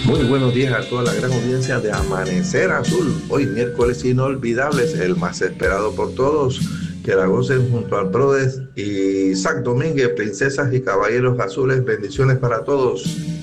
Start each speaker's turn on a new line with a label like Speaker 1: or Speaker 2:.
Speaker 1: Muy buenos días a toda la gran audiencia de Amanecer Azul. Hoy miércoles inolvidables, el más esperado por todos. Que la gocen junto al Prodes y Isaac Domínguez, princesas y caballeros azules. Bendiciones para todos.